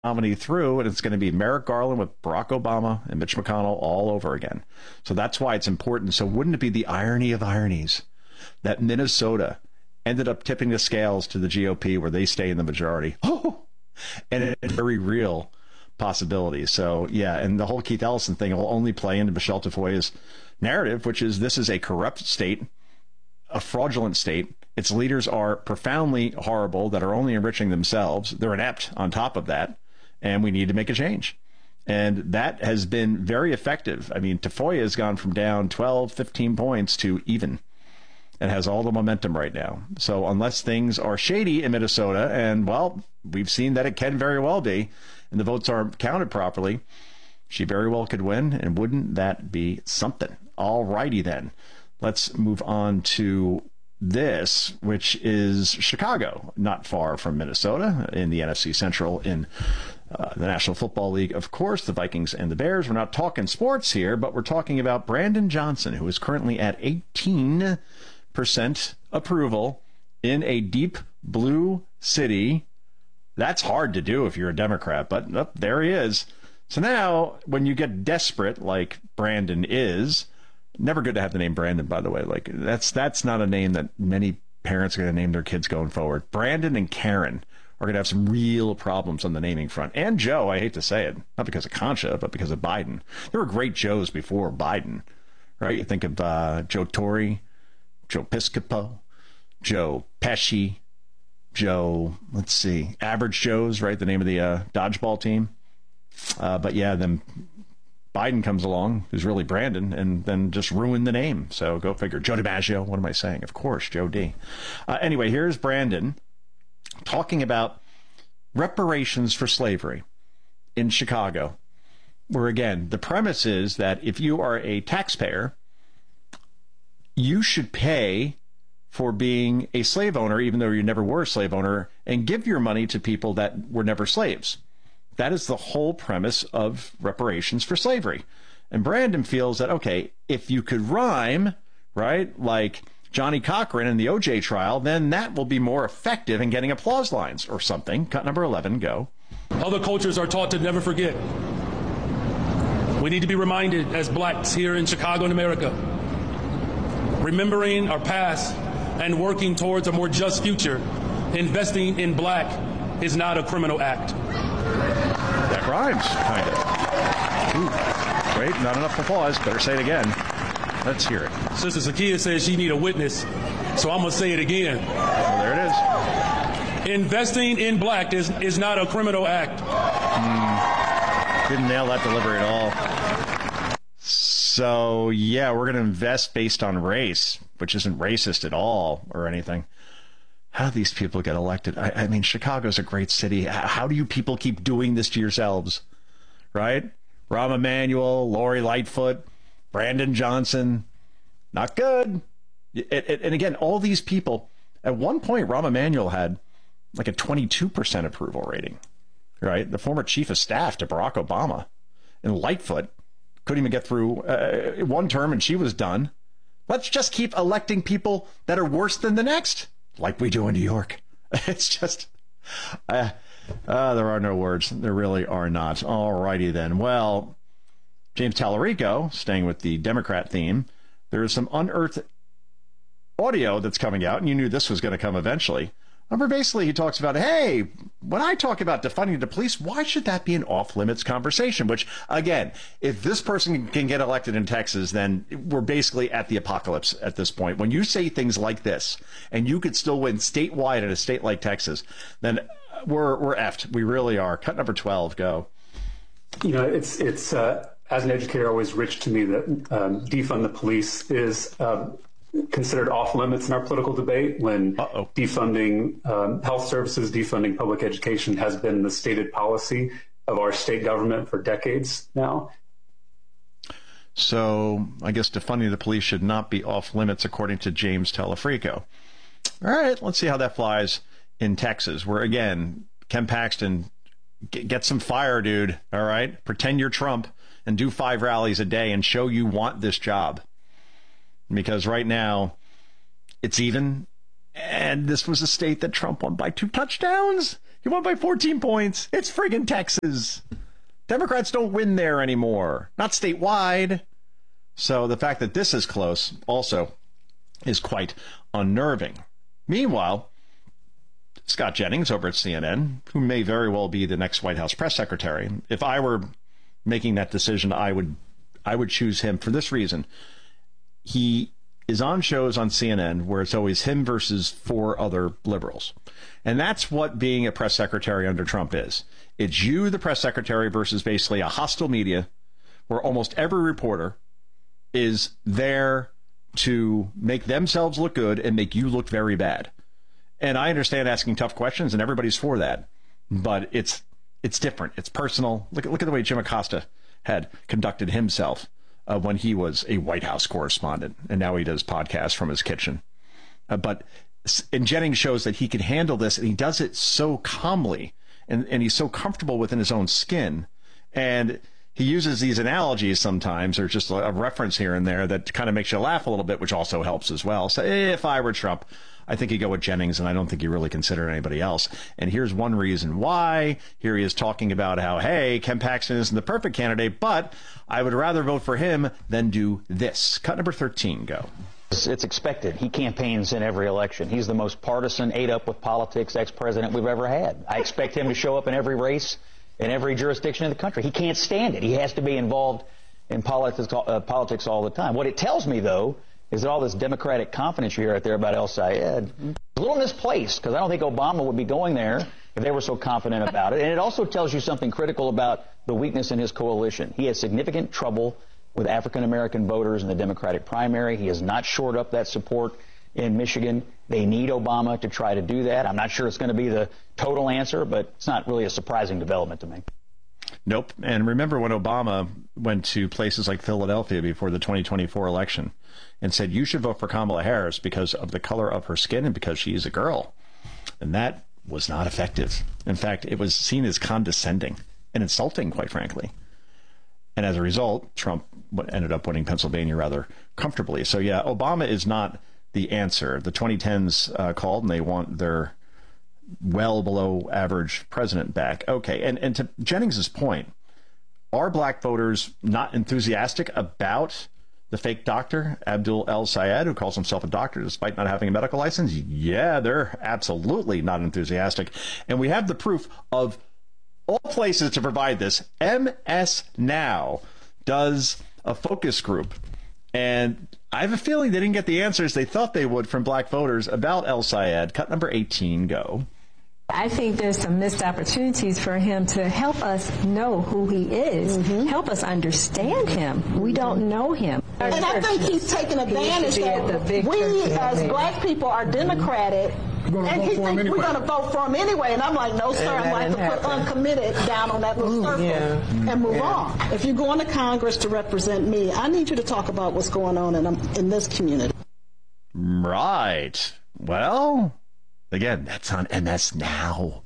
nominee through, and it's going to be Merrick Garland with Barack Obama and Mitch McConnell all over again. So that's why it's important. So wouldn't it be the irony of ironies that Minnesota ended up tipping the scales to the GOP where they stay in the majority? Oh, and it's a very real possibility. So, yeah, and the whole Keith Ellison thing will only play into Michelle Tafoya's narrative, which is this is a corrupt state, a fraudulent state. Its leaders are profoundly horrible that are only enriching themselves. They're inept on top of that, and we need to make a change. And that has been very effective. I mean, Tafoya has gone from down 12, 15 points to even and has all the momentum right now. So unless things are shady in Minnesota, and, well, we've seen that it can very well be, and the votes aren't counted properly, she very well could win, and wouldn't that be something? All righty then. Let's move on to this, which is Chicago, not far from Minnesota, in the NFC Central in the National Football League. Of course, the Vikings and the Bears. We're not talking sports here, but we're talking about Brandon Johnson, who is currently at 18% approval in a deep blue city. That's hard to do if you're a Democrat, but there he is. So now, when you get desperate, like Brandon is, never good to have the name Brandon, by the way. Like that's not a name that many parents are going to name their kids going forward. Brandon and Karen are going to have some real problems on the naming front. And Joe, I hate to say it, not because of Concha, but because of Biden. There were great Joes before Biden, right? You think of Joe Torre, Joe Piscopo, Joe Pesci, Joe, let's see, Average Joe's, right? The name of the dodgeball team. But yeah, then Biden comes along, who's really Brandon, and then just ruined the name. So go figure. Joe DiMaggio, what am I saying? Of course, Joe D. Anyway, here's Brandon talking about reparations for slavery in Chicago, where, again, the premise is that if you are a taxpayer, you should pay for being a slave owner, even though you never were a slave owner, and give your money to people that were never slaves. That is the whole premise of reparations for slavery. And Brandon feels that, okay, if you could rhyme, right, like Johnny Cochran in the OJ trial, then that will be more effective in getting applause lines or something. Cut number 11, go. Other cultures are taught to never forget. We need to be reminded as blacks here in Chicago and America, remembering our past and working towards a more just future. Investing in black is not a criminal act. That rhymes, kind of. Ooh, wait, not enough applause. Better say it again. Let's hear it. Sister Zakiya says she need a witness, so I'm going to say it again. Well, there it is. Investing in black is not a criminal act. Didn't nail that delivery at all. So, yeah, we're going to invest based on race, which isn't racist at all or anything. How do these people get elected? I mean, Chicago's a great city. How do you people keep doing this to yourselves? Right? Rahm Emanuel, Lori Lightfoot, Brandon Johnson. Not good. And again, all these people, at one point, Rahm Emanuel had like a 22% approval rating. Right? The former chief of staff to Barack Obama. And Lightfoot couldn't even get through one term and she was done. Let's just keep electing people that are worse than the next. Like we do in New York. It's just, there are no words. There really are not. All righty then. Well, James Tallarico, staying with the Democrat theme, there is some unearthed audio that's coming out, and you knew this was going to come eventually. Where basically he talks about, hey, when I talk about defunding the police, why should that be an off-limits conversation? Which, again, if this person can get elected in Texas, then we're basically at the apocalypse at this point. When you say things like this, and you could still win statewide in a state like Texas, then we're effed. We really are. Cut number 12, go. You know, it's as an educator, always rich to me that defund the police is considered off limits in our political debate when defunding health services, defunding public education has been the stated policy of our state government for decades now. So I guess defunding the police should not be off limits, according to James Tallarico. All right, let's see how that flies in Texas, where, again, Ken Paxton, get some fire, dude. All right, pretend you're Trump and do 5 rallies a day and show you want this job. Because right now, it's even, and this was a state that Trump won by 2 touchdowns. He won by 14 points. It's friggin' Texas. Democrats don't win there anymore. Not statewide. So the fact that this is close also is quite unnerving. Meanwhile, Scott Jennings over at CNN, who may very well be the next White House press secretary, if I were making that decision, I would choose him for this reason. He is on shows on CNN where it's always him versus 4 other liberals. And that's what being a press secretary under Trump is. It's you, the press secretary, versus basically a hostile media where almost every reporter is there to make themselves look good and make you look very bad. And I understand asking tough questions, and everybody's for that. But it's different. It's personal. Look at the way Jim Acosta had conducted himself when he was a White House correspondent, and now he does podcasts from his kitchen. And Jennings shows that he can handle this, and he does it so calmly, and he's so comfortable within his own skin. And he uses these analogies sometimes, or just a reference here and there that kind of makes you laugh a little bit, which also helps as well. So if I were Trump, I think he'd go with Jennings, and I don't think he really considered anybody else. And here's one reason why. Here he is talking about how, hey, Ken Paxton isn't the perfect candidate, but I would rather vote for him than do this. Cut number 13, go. It's expected. He campaigns in every election. He's the most partisan, ate up with politics ex-president we've ever had. I expect him to show up in every race in every jurisdiction in the country. He can't stand it. He has to be involved in politics all the time. What it tells me, though, is that all this Democratic confidence you hear out there about El Sayed is a little misplaced, because I don't think Obama would be going there if they were so confident about it. And it also tells you something critical about the weakness in his coalition. He has significant trouble with African-American voters in the Democratic primary. He has not shored up that support in Michigan. They need Obama to try to do that. I'm not sure it's going to be the total answer, but it's not really a surprising development to me. Nope. And remember when Obama went to places like Philadelphia before the 2024 election and said, you should vote for Kamala Harris because of the color of her skin and because she is a girl. And that was not effective. In fact, it was seen as condescending and insulting, quite frankly. And as a result, Trump ended up winning Pennsylvania rather comfortably. So, yeah, Obama is not the answer. The 2010s called, and they want their well below average president back. Okay, and to Jennings's point, are black voters not enthusiastic about the fake doctor, Abdul El Sayed, who calls himself a doctor despite not having a medical license? Yeah, they're absolutely not enthusiastic. And we have the proof of all places to provide this. MS Now does a focus group, and I have a feeling they didn't get the answers they thought they would from black voters about El Sayed. Cut number 18, go. I think there's some missed opportunities for him to help us know who he is, help us understand him. We don't know him. And I think he's taking advantage that we as black people are democratic, and he thinks we're going to vote for him anyway. And I'm like, no, sir, I'm going to put uncommitted down on that little circle and move on. If you're going to Congress to represent me, I need you to talk about what's going on in this community. Right. Well, again, that's on MS Now.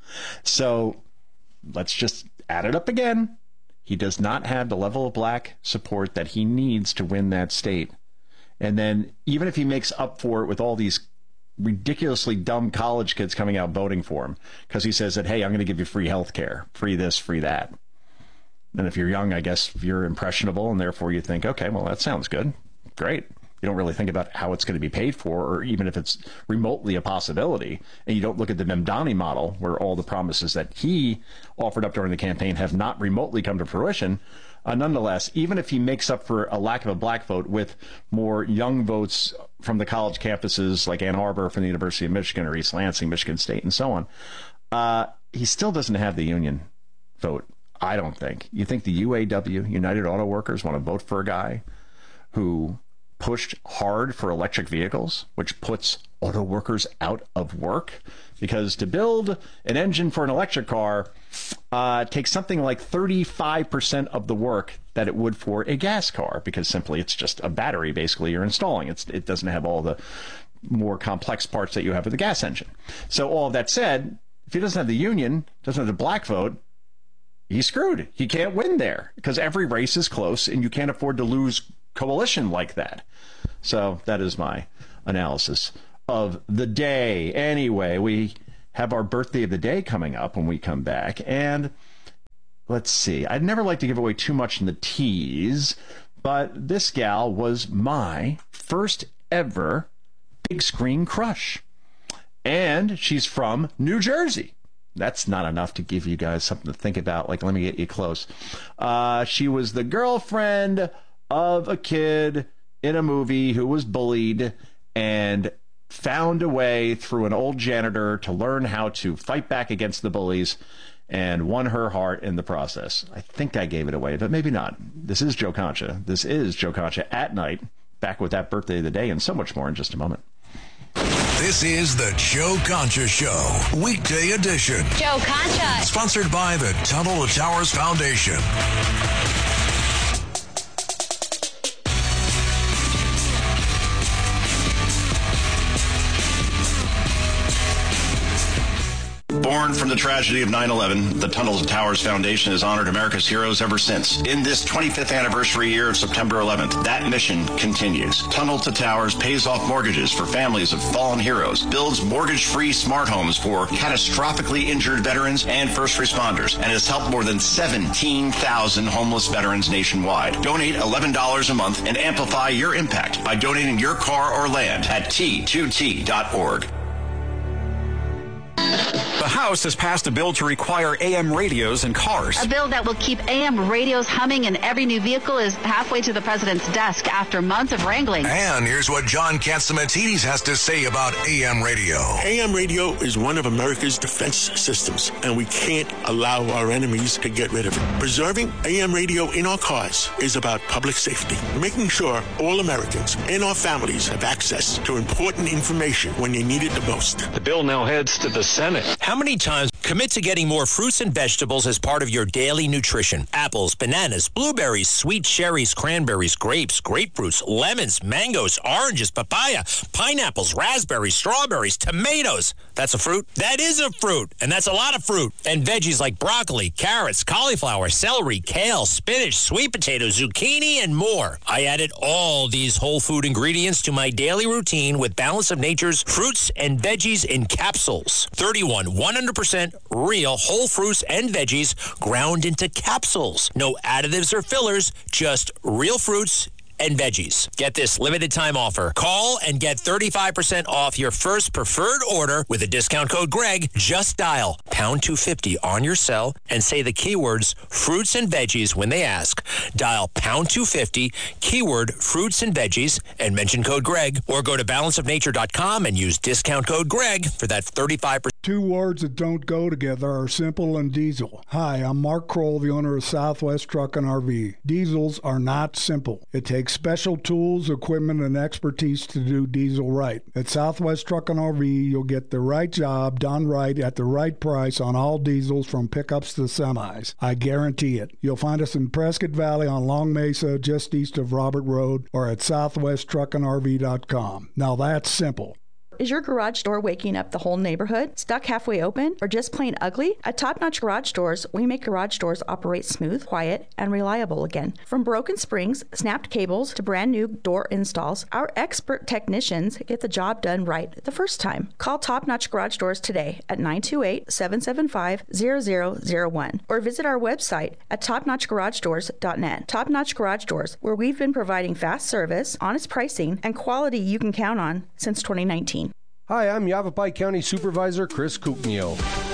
So let's just add it up again. He does not have the level of black support that he needs to win that state. And then even if he makes up for it with all these ridiculously dumb college kids coming out voting for him because he says that, hey, I'm going to give you free health care, free this, free that. And if you're young, I guess you're impressionable, and therefore you think, okay, well, that sounds good. Great. You don't really think about how it's going to be paid for, or even if it's remotely a possibility. And you don't look at the Mamdani model, where all the promises that he offered up during the campaign have not remotely come to fruition. Nonetheless, even if he makes up for a lack of a black vote with more young votes from the college campuses like Ann Arbor from the University of Michigan or East Lansing, Michigan State, and so on, he still doesn't have the union vote, I don't think. You think the UAW, United Auto Workers, want to vote for a guy who pushed hard for electric vehicles, which puts auto workers out of work? Because to build an engine for an electric car takes something like 35% of the work that it would for a gas car, because simply it's just a battery basically you're installing. It doesn't have all the more complex parts that you have with a gas engine. So all of that said, if he doesn't have the union, doesn't have the black vote, he's screwed. He can't win there because every race is close and you can't afford to lose coalition like that. So that is my analysis of the day. Anyway, we have our birthday of the day coming up when we come back. And let's see, I'd never like to give away too much in the tease, but this gal was my first ever big screen crush. And she's from New Jersey. That's not enough to give you guys something to think about. Like, let me get you close. She was the girlfriend of a kid in a movie who was bullied and found a way through an old janitor to learn how to fight back against the bullies and won her heart in the process. I think I gave it away, but maybe not. This is Joe Concha. This is Joe Concha at Night, back with that birthday of the day and so much more in just a moment. This is the Joe Concha Show, weekday edition. Joe Concha. Sponsored by the Tunnel to Towers Foundation. Born from the tragedy of 9/11, the Tunnel to Towers Foundation has honored America's heroes ever since. In this 25th anniversary year of September 11th, that mission continues. Tunnel to Towers pays off mortgages for families of fallen heroes, builds mortgage-free smart homes for catastrophically injured veterans and first responders, and has helped more than 17,000 homeless veterans nationwide. Donate $11 a month and amplify your impact by donating your car or land at T2T.org. The House has passed a bill to require AM radios in cars. A bill that will keep AM radios humming in every new vehicle is halfway to the president's desk after months of wrangling. And here's what John Catsimatidis has to say about AM radio. AM radio is one of America's defense systems, and we can't allow our enemies to get rid of it. Preserving AM radio in our cars is about public safety, making sure all Americans and our families have access to important information when they need it the most. The bill now heads to the Senate. How many times commit to getting more fruits and vegetables as part of your daily nutrition? Apples, bananas, blueberries, sweet cherries, cranberries, grapes, grapefruits, lemons, mangoes, oranges, papaya, pineapples, raspberries, strawberries, tomatoes. That's a fruit? That is a fruit, and that's a lot of fruit. And veggies like broccoli, carrots, cauliflower, celery, kale, spinach, sweet potatoes, zucchini, and more. I added all these whole food ingredients to my daily routine with Balance of Nature's fruits and veggies in capsules. 31 100% real whole fruits and veggies ground into capsules. No additives or fillers, just real fruits and veggies. Get this limited time offer. Call and get 35% off your first preferred order with a discount code Greg. Just dial pound 250 on your cell and say the keywords fruits and veggies when they ask. Dial pound 250, keyword fruits and veggies, and mention code Greg, or go to balanceofnature.com and use discount code Greg for that 35%. Two words that don't go together are simple and diesel. Hi, I'm Mark Kroll, the owner of Southwest Truck and RV. Diesels are not simple. It takes special tools, equipment, and expertise to do diesel right. At Southwest Truck and RV, you'll get the right job done right at the right price on all diesels from pickups to semis. I guarantee it. You'll find us in Prescott Valley on Long Mesa, just east of Robert Road, or at southwesttruckandrv.com. Now that's simple. Is your garage door waking up the whole neighborhood? Stuck halfway open? Or just plain ugly? At Top Notch Garage Doors, we make garage doors operate smooth, quiet, and reliable again. From broken springs, snapped cables, to brand new door installs, our expert technicians get the job done right the first time. Call Top Notch Garage Doors today at 928-775-0001 or visit our website at topnotchgaragedoors.net. Top Notch Garage Doors, where we've been providing fast service, honest pricing, and quality you can count on since 2019. Hi, I'm Yavapai County Supervisor Chris Kuknio.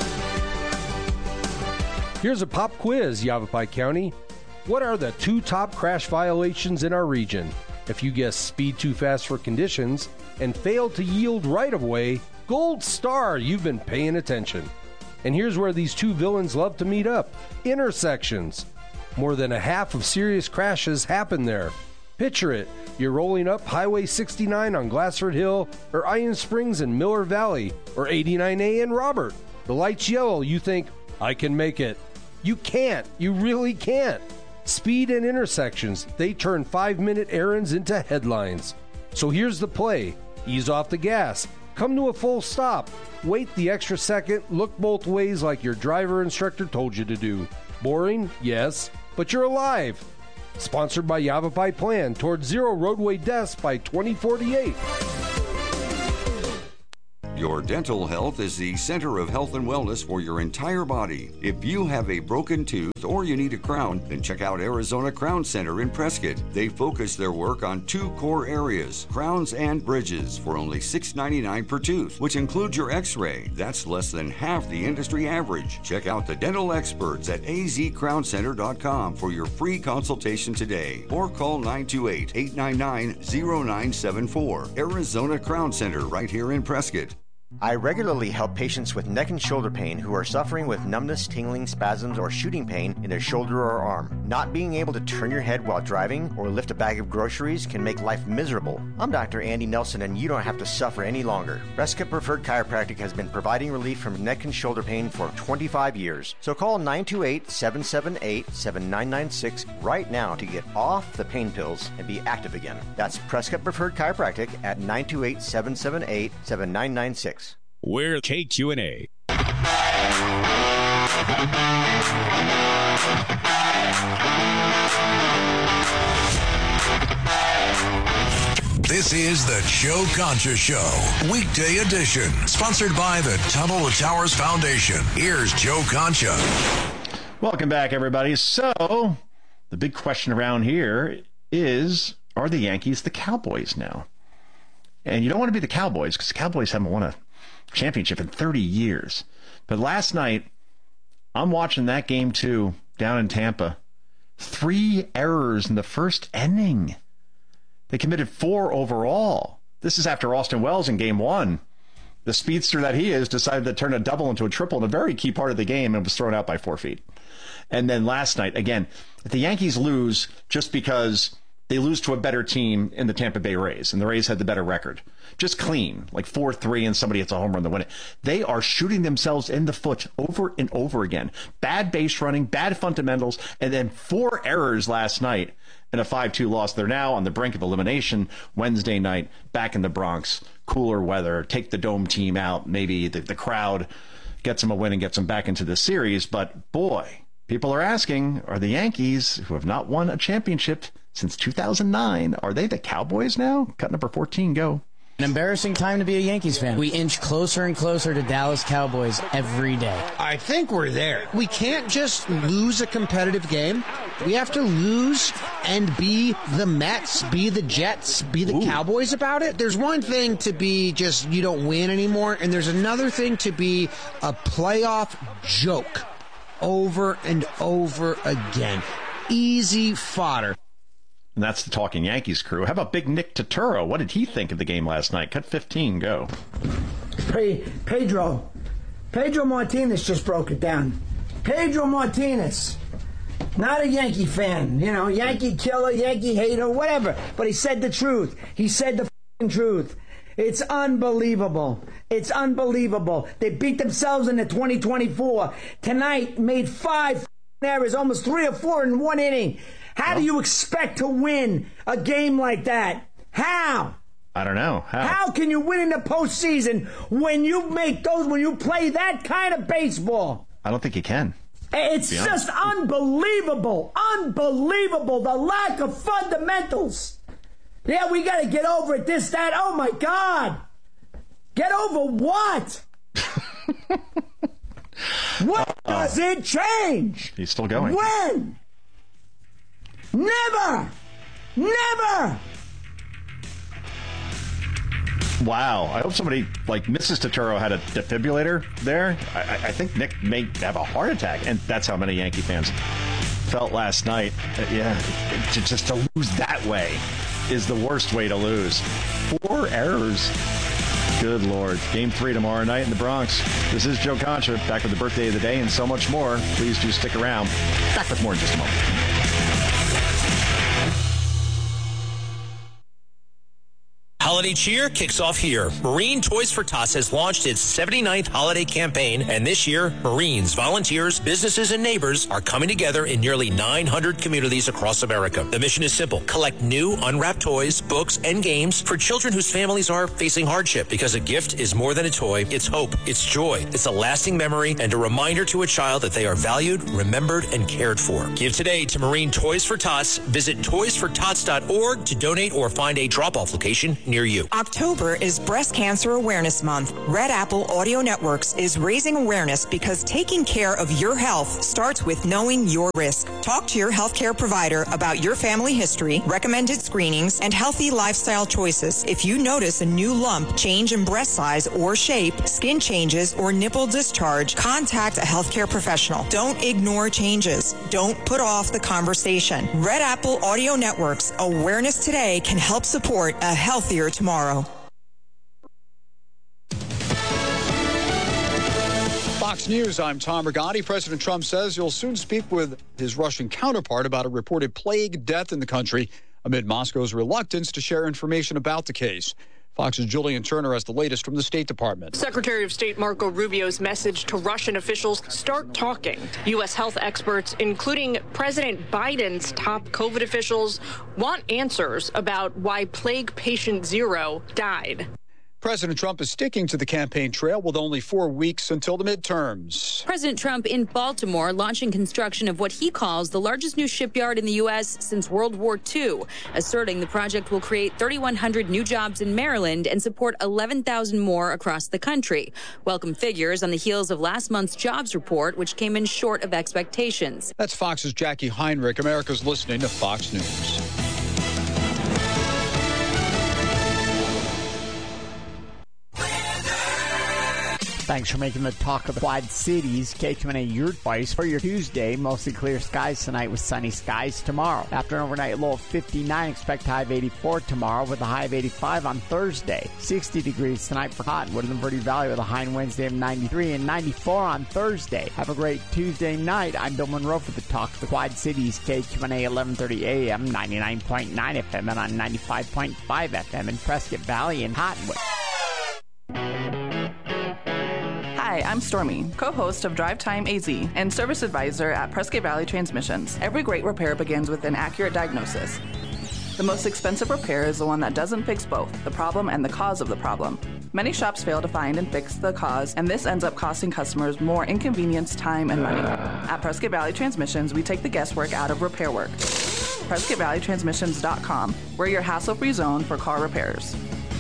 Here's a pop quiz, Yavapai County. What are the 2 top crash violations in our region? If you guess speed too fast for conditions and fail to yield right-of-way, gold star, you've been paying attention. And here's where these 2 villains love to meet up: intersections. More than a half of serious crashes happen there. Picture it. You're rolling up Highway 69 on Glassford Hill, or Iron Springs in Miller Valley, or 89A in Robert. The light's yellow. You think, I can make it. You can't. You really can't. Speed and intersections, they turn 5-minute errands into headlines. So here's the play. Ease off the gas. Come to a full stop. Wait the extra second. Look both ways like your driver instructor told you to do. Boring? Yes. But you're alive. Sponsored by Yavapai Plan towards zero roadway deaths by 2048. Your dental health is the center of health and wellness for your entire body. If you have a broken tooth or you need a crown, then check out Arizona Crown Center in Prescott. They focus their work on 2 core areas, crowns and bridges, for only $6.99 per tooth, which includes your x-ray. That's less than half the industry average. Check out the dental experts at azcrowncenter.com for your free consultation today, or call 928-899-0974. Arizona Crown Center, right here in Prescott. I regularly help patients with neck and shoulder pain who are suffering with numbness, tingling, spasms, or shooting pain in their shoulder or arm. Not being able to turn your head while driving or lift a bag of groceries can make life miserable. I'm Dr. Andy Nelson, and you don't have to suffer any longer. Prescott Preferred Chiropractic has been providing relief from neck and shoulder pain for 25 years. So call 928-778-7996 right now to get off the pain pills and be active again. That's Prescott Preferred Chiropractic at 928-778-7996. We're KQNA. This is the Joe Concha Show, weekday edition, sponsored by the Tunnel to Towers Foundation. Here's Joe Concha. Welcome back, everybody. So, the big question around here is, are the Yankees the Cowboys now? And you don't want to be the Cowboys, because the Cowboys haven't won a championship in 30 years. But last night, I'm watching that game too, down in Tampa. 3 errors in the first inning. They committed 4 overall. This is after Austin Wells in game 1. The speedster that he is decided to turn a double into a triple in a very key part of the game and was thrown out by 4 feet. And then last night, again, if the Yankees lose just because they lose to a better team in the Tampa Bay Rays, and the Rays had the better record. Just clean, like 4-3, and somebody hits a home run to win it. They are shooting themselves in the foot over and over again. Bad base running, bad fundamentals, and then 4 errors last night in a 5-2 loss. They're now on the brink of elimination Wednesday night, back in the Bronx. Cooler weather, take the dome team out. Maybe the crowd gets them a win and gets them back into the series. But boy, people are asking, are the Yankees, who have not won a championship since 2009, are they the Cowboys now? Cut number 14, go. An embarrassing time to be a Yankees fan. We inch closer and closer to Dallas Cowboys every day. I think we're there. We can't just lose a competitive game. We have to lose and be the Mets, be the Jets, be the Cowboys about it. There's one thing to be just you don't win anymore, and there's another thing to be a playoff joke over and over again. Easy fodder. And that's the Talking Yankees crew. How about Big Nick Turturro? What did he think of the game last night? Cut 15, go. Pedro Martinez just broke it down. Pedro Martinez, not a Yankee fan, Yankee killer, Yankee hater, whatever. But he said the truth. He said the truth. It's unbelievable. It's unbelievable. They beat themselves in the 2024. Tonight made 5 errors, almost 3 or 4 in 1 inning. How do you expect to win a game like that? How? I don't know. How can you win in the postseason when you play that kind of baseball? I don't think you can. It's just unbelievable. Unbelievable. The lack of fundamentals. Yeah, we got to get over it, this, that. Oh, my God. Get over what? What does it change? He's still going. When? Never! Never! Wow. I hope somebody like Mrs. Turturro had a defibrillator there. I think Nick may have a heart attack, and that's how many Yankee fans felt last night. Just to lose that way is the worst way to lose. 4 errors. Good Lord. Game 3 tomorrow night in the Bronx. This is Joe Concha, back with the birthday of the day and so much more. Please do stick around. Back with more in just a moment. Holiday cheer kicks off here. Marine Toys for Tots has launched its 79th holiday campaign, and this year, Marines, volunteers, businesses, and neighbors are coming together in nearly 900 communities across America. The mission is simple. Collect new, unwrapped toys, books, and games for children whose families are facing hardship, because a gift is more than a toy. It's hope. It's joy. It's a lasting memory and a reminder to a child that they are valued, remembered, and cared for. Give today to Marine Toys for Tots. Visit toysfortots.org to donate or find a drop-off location near near you. October is Breast Cancer Awareness Month. Red Apple Audio Networks is raising awareness because taking care of your health starts with knowing your risk. Talk to your healthcare provider about your family history, recommended screenings, and healthy lifestyle choices. If you notice a new lump, change in breast size or shape, skin changes, or nipple discharge, contact a healthcare professional. Don't ignore changes. Don't put off the conversation. Red Apple Audio Networks. Awareness today can help support a healthier tomorrow. Fox News, I'm Tom Rigotti. President Trump says he'll soon speak with his Russian counterpart about a reported plague death in the country amid Moscow's reluctance to share information about the case. Fox's Julian Turner has the latest from the State Department. Secretary of State Marco Rubio's message to Russian officials: start talking. U.S. health experts, including President Biden's top COVID officials, want answers about why plague patient 0 died. President Trump is sticking to the campaign trail with only 4 weeks until the midterms. President Trump in Baltimore launching construction of what he calls the largest new shipyard in the U.S. since World War II, asserting the project will create 3,100 new jobs in Maryland and support 11,000 more across the country. Welcome figures on the heels of last month's jobs report, which came in short of expectations. That's Fox's Jackie Heinrich. America's listening to Fox News. Thanks for making the talk of the Quad Cities. KQNA, your advice for your Tuesday. Mostly clear skies tonight with sunny skies tomorrow. After an overnight low of 59, expect high of 84 tomorrow with a high of 85 on Thursday. 60 degrees tonight for Cottonwood and the Verde Valley with a high on Wednesday of 93 and 94 on Thursday. Have a great Tuesday night. I'm Bill Monroe for the talk of the Quad Cities. KQNA 1130 AM, 99.9 FM and on 95.5 FM in Prescott Valley and Cottonwood. Hi, I'm Stormy, co-host of Drive Time AZ and service advisor at Prescott Valley Transmissions. Every great repair begins with an accurate diagnosis. The most expensive repair is the one that doesn't fix both, the problem and the cause of the problem. Many shops fail to find and fix the cause, and this ends up costing customers more inconvenience, time, and money. At Prescott Valley Transmissions, we take the guesswork out of repair work. PrescottValleyTransmissions.com. We're your hassle-free zone for car repairs.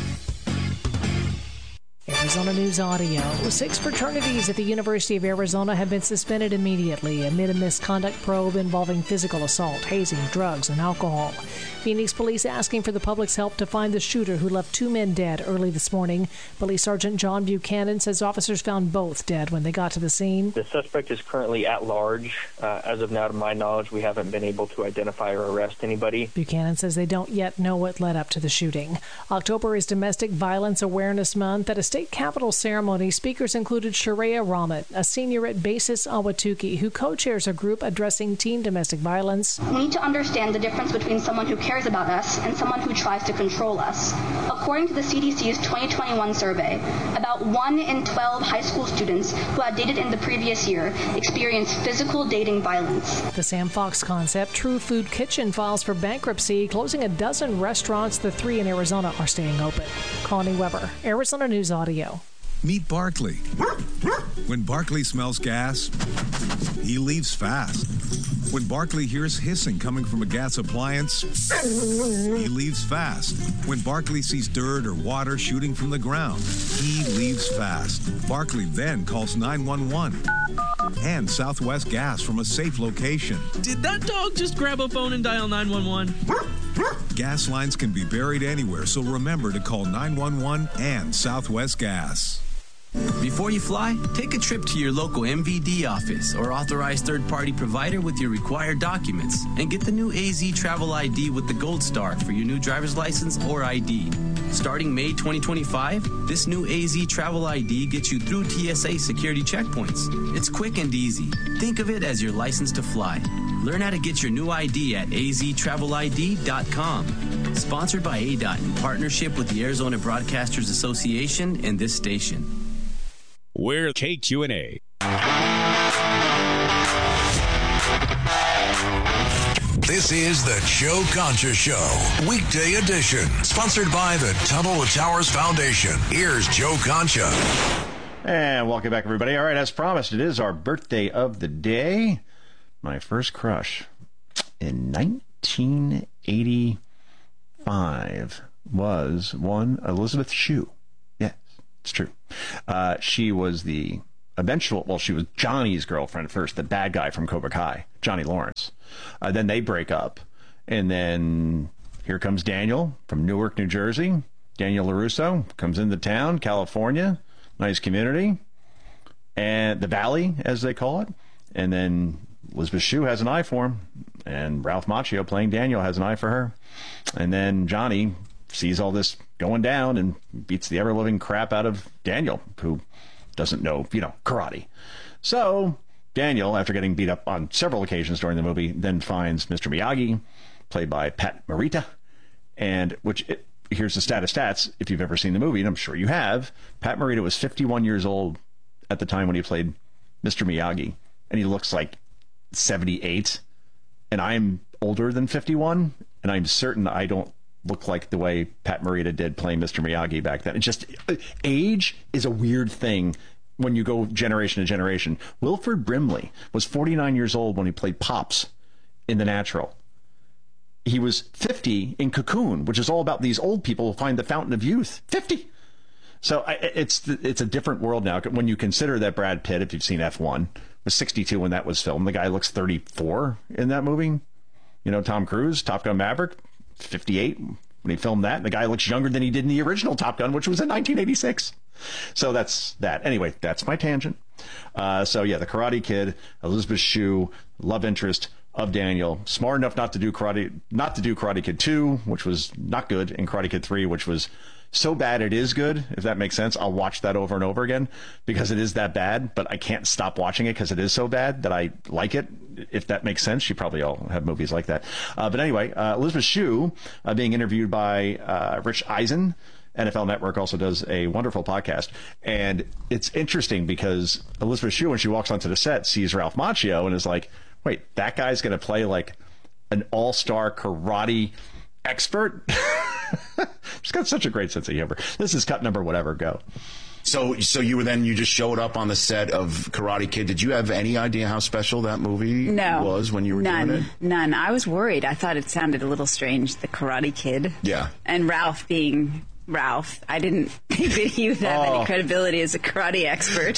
Arizona News Audio. 6 fraternities at the University of Arizona have been suspended immediately amid a misconduct probe involving physical assault, hazing, drugs, and alcohol. Phoenix police asking for the public's help to find the shooter who left 2 men dead early this morning. Police Sergeant John Buchanan says officers found both dead when they got to the scene. The suspect is currently at large. As of now, to my knowledge, we haven't been able to identify or arrest anybody. Buchanan says they don't yet know what led up to the shooting. October is Domestic Violence Awareness Month. At a state capitol ceremony, speakers included Sharia Rahmat, a senior at Basis Ahwatukee, who co-chairs a group addressing teen domestic violence. We need to understand the difference between someone who cares about us and someone who tries to control us. According to the CDC's 2021 survey, about 1 in 12 high school students who had dated in the previous year experienced physical dating violence. The Sam Fox Concept True Food Kitchen files for bankruptcy, closing a dozen restaurants. The 3 in Arizona are staying open. Connie Weber, Arizona News Audio. Meet Barkley. When Barkley smells gas, he leaves fast. When Barkley hears hissing coming from a gas appliance, he leaves fast. When Barkley sees dirt or water shooting from the ground, he leaves fast. Barkley then calls 911 and Southwest Gas from a safe location. Did that dog just grab a phone and dial 911? Gas lines can be buried anywhere, so remember to call 911 and Southwest Gas. Before you fly, take a trip to your local MVD office or authorized third-party provider with your required documents and get the new AZ Travel ID with the Gold Star for your new driver's license or ID. Starting May 2025, this new AZ Travel ID gets you through TSA security checkpoints. It's quick and easy. Think of it as your license to fly. Learn how to get your new ID at aztravelid.com. Sponsored by ADOT in partnership with the Arizona Broadcasters Association and this station. We're KQNA. This is the Joe Concha Show, weekday edition, sponsored by the Tunnel to Towers Foundation. Here's Joe Concha. And welcome back, everybody. All right, as promised, it is our birthday of the day. My first crush in 1985. was one Elizabeth Shue. Yes, it's true. She was the eventual, she was Johnny's girlfriend at first, the bad guy from Cobra Kai, Johnny Lawrence. Then they break up. And then here comes Daniel from Newark, New Jersey. Daniel LaRusso comes into town, California, nice community, and the Valley, as they call it. And then Elizabeth Shue has an eye for him, and Ralph Macchio playing Daniel has an eye for her. And then Johnny sees all this going down and beats the ever-living crap out of Daniel, who doesn't know, karate. So Daniel, after getting beat up on several occasions during the movie, then finds Mr. Miyagi, played by Pat Morita, and here's the stats. If you've ever seen the movie, and I'm sure you have, Pat Morita was 51 years old at the time when he played Mr. Miyagi, and he looks like 78, and I'm older than 51, and I'm certain I don't look like the way Pat Morita did playing Mr. Miyagi back then. It's just, age is a weird thing when you go generation to generation. Wilford Brimley was 49 years old when he played Pops in The Natural. He was 50 in Cocoon, which is all about these old people who find the fountain of youth. 50. So it's a different world now. When you consider that Brad Pitt, if you've seen F1, was 62 when that was filmed. The guy looks 34 in that movie. Tom Cruise, Top Gun Maverick, 58 when he filmed that. And the guy looks younger than he did in the original Top Gun, which was in 1986. So that's that. Anyway, that's my tangent. The Karate Kid, Elizabeth Shue, love interest of Daniel, smart enough not to do Karate Kid 2, which was not good, and Karate Kid 3, which was so bad it is good, if that makes sense. I'll watch that over and over again because it is that bad, but I can't stop watching it because it is so bad that I like it, if that makes sense. You probably all have movies like that. But anyway, Elizabeth Shue being interviewed by Rich Eisen. NFL Network also does a wonderful podcast. And it's interesting because Elizabeth Shue, when she walks onto the set, sees Ralph Macchio and is like, wait, that guy's going to play like an all-star karate expert? She's got such a great sense of humor. This is cut number whatever, go. So you just showed up on the set of Karate Kid. Did you have any idea how special that movie was when you were doing it? None. I was worried. I thought it sounded a little strange, the Karate Kid. Yeah. And Ralph being Ralph. I didn't think that he would have any credibility as a karate expert.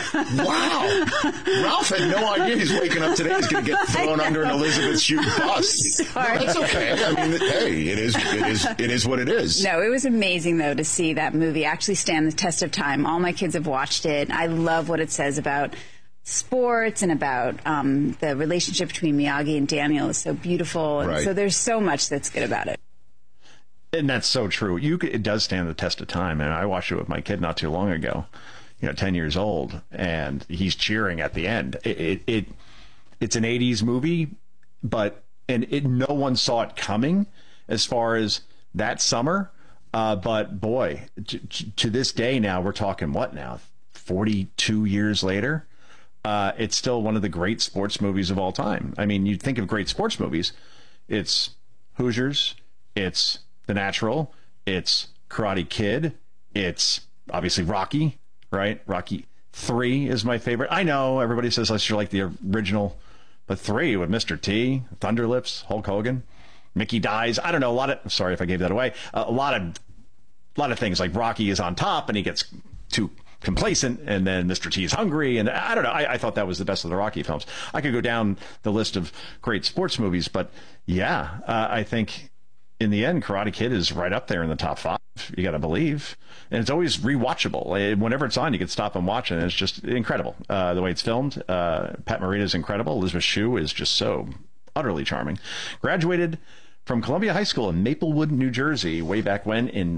Wow. Ralph had no idea he's waking up today. He's going to get thrown under an Elizabeth Shue bus. Sorry. No, that's okay. I mean, hey, it is what it is. No, it was amazing, though, to see that movie actually stand the test of time. All my kids have watched it. I love what it says about sports and about the relationship between Miyagi and Daniel is so beautiful. And so there's so much that's good about it. And that's so true. It does stand the test of time. And I watched it with my kid not too long ago, 10 years old, and he's cheering at the end. It's an 80s movie, but no one saw it coming as far as that summer. But boy, to this day now, we're talking what now? 42 years later, it's still one of the great sports movies of all time. I mean, you think of great sports movies, it's Hoosiers, it's The Natural, it's Karate Kid, it's obviously Rocky, right? Rocky 3 is my favorite. I know everybody says I should like the original, but 3 with Mr. T, Thunder Lips, Hulk Hogan, Mickey dies. I don't know, sorry if I gave that away. A lot of things, like Rocky is on top and he gets too complacent, and then Mr. T is hungry, and I don't know. I thought that was the best of the Rocky films. I could go down the list of great sports movies, but yeah, I think in the end, Karate Kid is right up there in the top 5. You got to believe. And it's always rewatchable. Whenever it's on, you can stop and watch it. And it's just incredible. The way it's filmed. Pat Morita is incredible. Elizabeth Shue is just so utterly charming. Graduated from Columbia High School in Maplewood, New Jersey, way back when in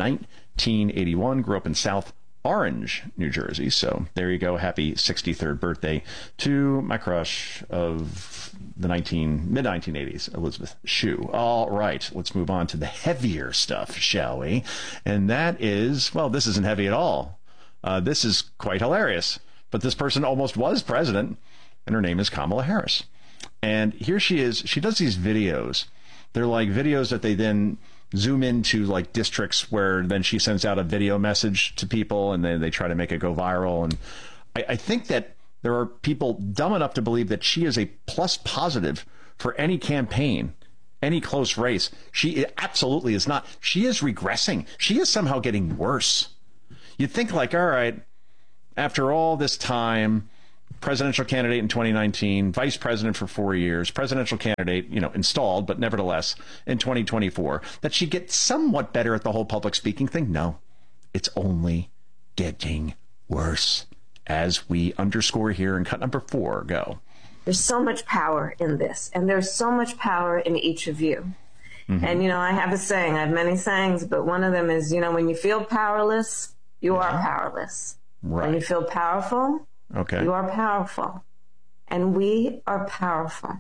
1981. Grew up in South Orange, New Jersey. So there you go. Happy 63rd birthday to my crush of the mid-1980s, Elizabeth Shue. All right, let's move on to the heavier stuff, shall we? And that is, well, this isn't heavy at all. This is quite hilarious. But this person almost was president, and her name is Kamala Harris. And here she is. She does these videos. They're like videos that they then zoom into like districts where then she sends out a video message to people, and then they try to make it go viral. And I think that there are people dumb enough to believe that she is a plus positive for any campaign any close race. She absolutely is not. She is regressing. She is somehow getting worse. You'd think like, all right, after all this time, presidential candidate in 2019, vice president for 4 years, presidential candidate, installed, but nevertheless in 2024, that she'd get somewhat better at the whole public speaking thing. No, it's only getting worse, as we underscore here in cut number 4. Go. There's so much power in this, and there's so much power in each of you. Mm-hmm. And, I have a saying, I have many sayings, but one of them is, when you feel powerless, you are powerless. Right. When you feel powerful, you are powerful. And we are powerful.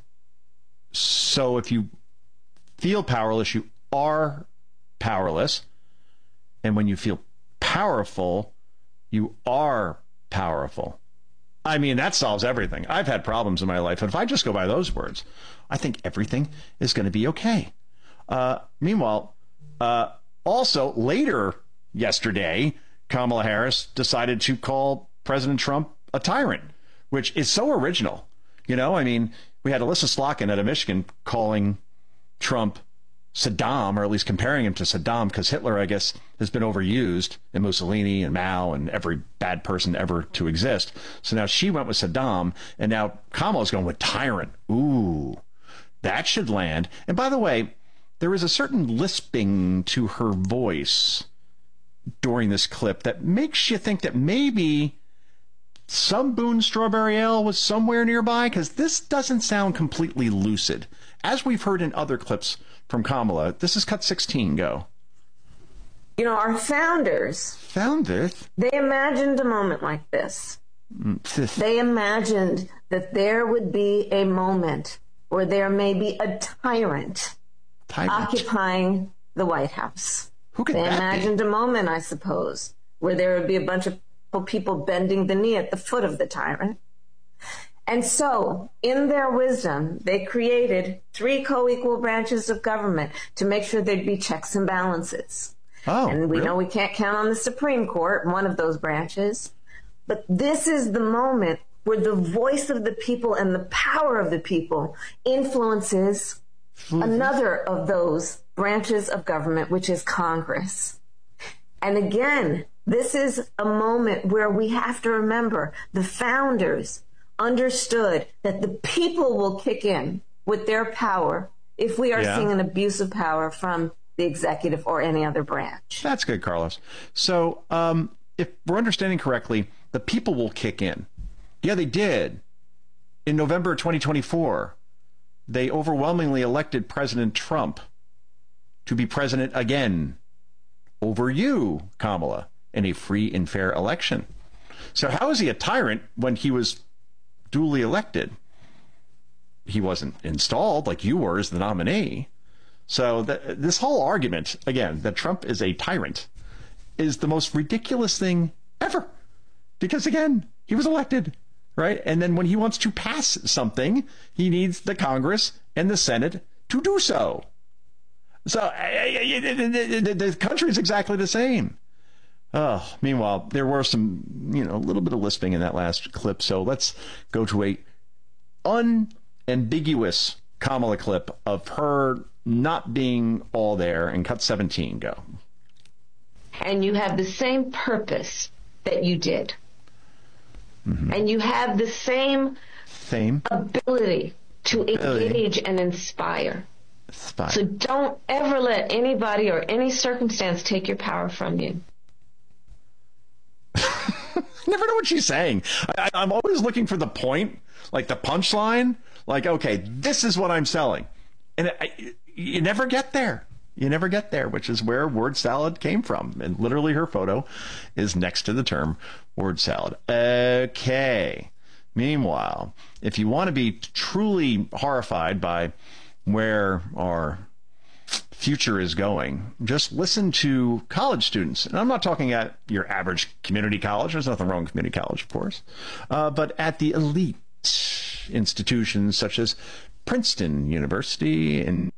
So if you feel powerless, you are powerless. And when you feel powerful, you are powerful. I mean, that solves everything. I've had problems in my life. And if I just go by those words, I think everything is going to be okay. Meanwhile, also later yesterday, Kamala Harris decided to call President Trump a tyrant, which is so original. We had Alyssa Slotkin out of Michigan calling Trump Saddam, or at least comparing him to Saddam, because Hitler, I guess, has been overused, and Mussolini and Mao and every bad person ever to exist. So now she went with Saddam, and now Kamala's going with tyrant. Ooh, that should land. And by the way, there is a certain lisping to her voice during this clip that makes you think that maybe some Boone Strawberry Ale was somewhere nearby, because this doesn't sound completely lucid. As we've heard in other clips from Kamala, this is cut 16. Go. Our founders, they imagined a moment like this. They imagined that there would be a moment where there may be a tyrant occupying the White House. Who could they that imagined be? A moment, I suppose, where there would be a bunch of people bending the knee at the foot of the tyrant. And so, in their wisdom, they created 3 co-equal branches of government to make sure there'd be checks and balances. Oh, and we really? know we can't count on the Supreme Court, one of those branches. But this is the moment where the voice of the people and the power of the people influences another of those branches of government, which is Congress. And again, this is a moment where we have to remember the founders understood that the people will kick in with their power if we are seeing an abuse of power from the executive or any other branch. That's good, Carlos. So if we're understanding correctly, the people will kick in. Yeah, they did. In November 2024, they overwhelmingly elected President Trump to be president again over you, Kamala, in a free and fair election. So how is he a tyrant when he was duly elected? He wasn't installed like you were as the nominee. So this whole argument, again, that Trump is a tyrant is the most ridiculous thing ever. Because, again, he was elected, right? And then when he wants to pass something, he needs the Congress and the Senate to do so. So the country is exactly the same. Meanwhile, there were some, a little bit of lisping in that last clip. So let's go to a unambiguous Kamala clip of her not being all there in cut 17. Go. And you have the same purpose that you did. Mm-hmm. And you have the same ability to engage and inspire. So don't ever let anybody or any circumstance take your power from you. Never know what she's saying. I'm always looking for the point, like the punchline, like, okay, this is what I'm selling. And you never get there. You never get there, which is where word salad came from. And literally her photo is next to the term word salad. Okay. Meanwhile, if you want to be truly horrified by where our future is going, just listen to college students. And I'm not talking at your average community college. There's nothing wrong with community college, of course. But at the elite institutions such as Princeton University and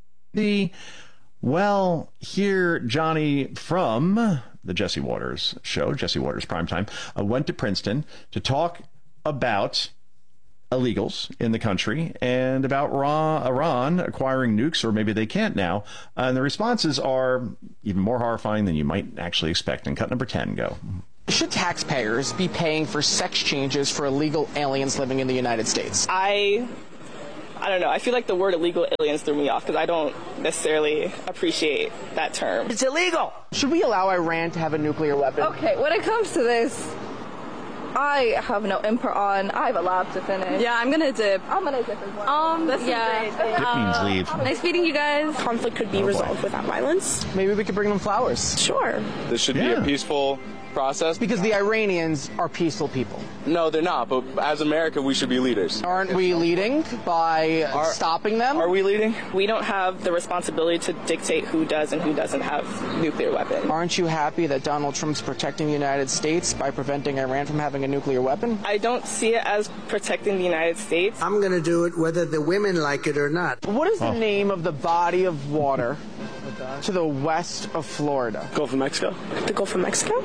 here Johnny from the Jesse Waters show, Jesse Waters Primetime, went to Princeton to talk about illegals in the country and about Iran acquiring nukes, or maybe they can't now. And the responses are even more horrifying than you might actually expect. And cut number 10, go. Should taxpayers be paying for sex changes for illegal aliens living in the United States? I don't know. I feel like the word illegal aliens threw me off because I don't necessarily appreciate that term. It's illegal. Should we allow Iran to have a nuclear weapon? Okay, when it comes to this, I have no input on. I have a lab to finish. Yeah, I'm gonna dip. I'm gonna dip as well. This is great. Dip means leave. Nice meeting you guys. Conflict could be resolved without violence. Maybe we could bring them flowers. Sure. This should be a peaceful process. Because the Iranians are peaceful people. No, they're not. But as America, we should be leaders. Aren't we leading by stopping them? Are we leading? We don't have the responsibility to dictate who does and who doesn't have nuclear weapons. Aren't you happy that Donald Trump's protecting the United States by preventing Iran from having a nuclear weapon? I don't see it as protecting the United States. I'm going to do it whether the women like it or not. What is the name of the body of water to the west of Florida? Gulf of Mexico? The Gulf of Mexico?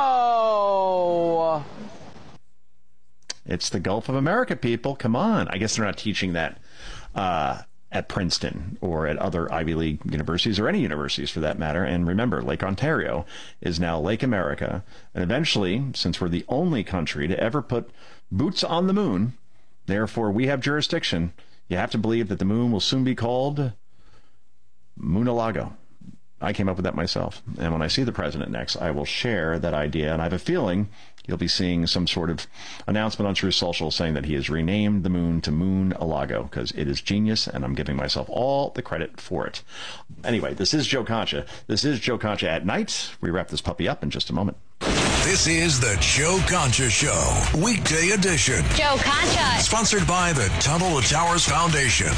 No! It's the Gulf of America, people. Come on. I guess they're not teaching that at Princeton or at other Ivy League universities, or any universities for that matter. And remember, Lake Ontario is now Lake America. And eventually, since we're the only country to ever put boots on the moon, therefore we have jurisdiction, you have to believe that the moon will soon be called Moonalago. I came up with that myself. And when I see the president next, I will share that idea. And I have a feeling you'll be seeing some sort of announcement on Truth Social saying that he has renamed the moon to Moon-a-Lago, because it is genius, and I'm giving myself all the credit for it. Anyway, this is Joe Concha. This is Joe Concha at Night. We wrap this puppy up in just a moment. This is the Joe Concha Show, weekday edition. Joe Concha. Sponsored by the Tunnel to Towers Foundation.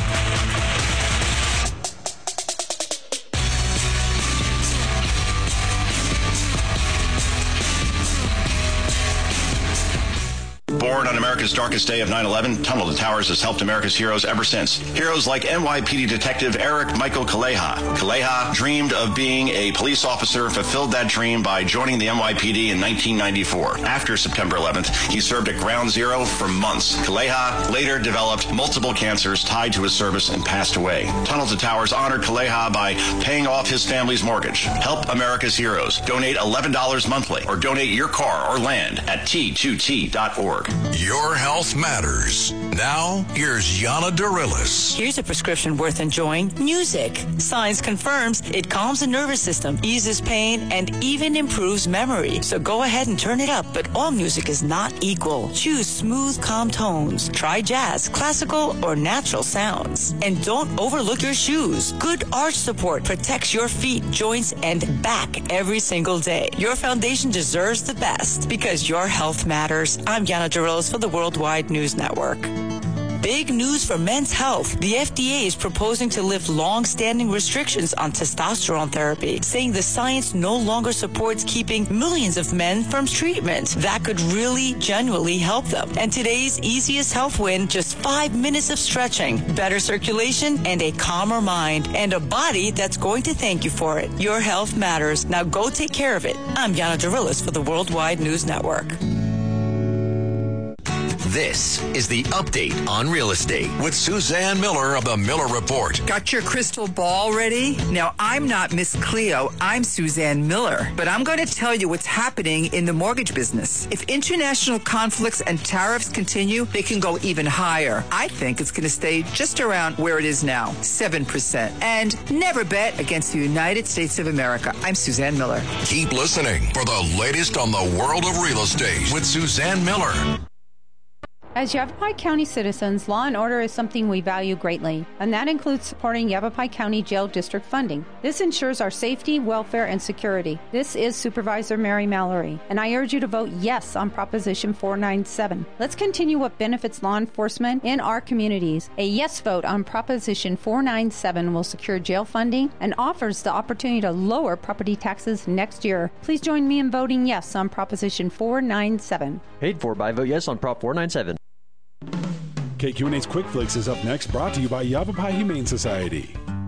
Born on America's darkest day of 9/11, Tunnel to Towers has helped America's heroes ever since. Heroes like NYPD Detective Eric Michael Kaleha. Kaleha dreamed of being a police officer, fulfilled that dream by joining the NYPD in 1994. After September 11th, he served at Ground Zero for months. Kaleha later developed multiple cancers tied to his service and passed away. Tunnel to Towers honored Kaleha by paying off his family's mortgage. Help America's heroes. Donate $11 monthly or donate your car or land at T2T.org. Your health matters. Now, here's Yana Darilis. Here's a prescription worth enjoying. Music. Science confirms it calms the nervous system, eases pain, and even improves memory. So go ahead and turn it up, but all music is not equal. Choose smooth, calm tones. Try jazz, classical, or natural sounds. And don't overlook your shoes. Good arch support protects your feet, joints, and back every single day. Your foundation deserves the best because your health matters. I'm Yana Darilis for the Worldwide News Network. Big news for men's health. The FDA is proposing to lift long-standing restrictions on testosterone therapy, saying the science no longer supports keeping millions of men from treatment. That could really, genuinely help them. And today's easiest health win, just 5 minutes of stretching, better circulation, and a calmer mind, and a body that's going to thank you for it. Your health matters. Now go take care of it. I'm Yana Darilis for the Worldwide News Network. This is the Update on Real Estate with Suzanne Miller of the Miller Report. Got your crystal ball ready? Now, I'm not Miss Cleo. I'm Suzanne Miller. But I'm going to tell you what's happening in the mortgage business. If international conflicts and tariffs continue, they can go even higher. I think it's going to stay just around where it is now, 7%. And never bet against the United States of America. I'm Suzanne Miller. Keep listening for the latest on the world of real estate with Suzanne Miller. As Yavapai County citizens, law and order is something we value greatly, and that includes supporting Yavapai County Jail District funding. This ensures our safety, welfare, and security. This is Supervisor Mary Mallory, and I urge you to vote yes on Proposition 497. Let's continue what benefits law enforcement in our communities. A yes vote on Proposition 497 will secure jail funding and offers the opportunity to lower property taxes next year. Please join me in voting yes on Proposition 497. Paid for by Vote Yes on Prop 497. KQNA's Quick Flicks is up next, brought to you by Yavapai Humane Society.